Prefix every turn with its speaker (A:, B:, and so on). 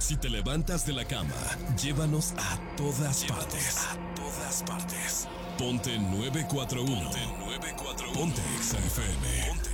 A: Si te levantas de la cama, llévanos a todas partes. A todas partes. Ponte 941. Ponte Exa FM.